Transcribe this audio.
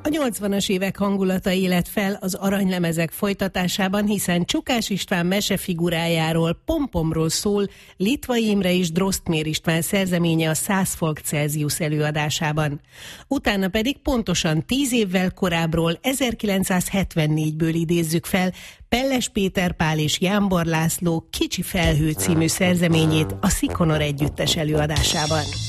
A 80-as évek hangulata élet fel az aranylemezek folytatásában, hiszen Csukás István mesefigurájáról, Pompomról szól Litvai Imre és Drosztmér István szerzeménye a 100 Folk Celsius előadásában. Utána pedig pontosan 10 évvel korábbról, 1974-ből idézzük fel Pelles Péter Pál és Jámbor László Kicsi felhő című szerzeményét a Szikonor együttes előadásában.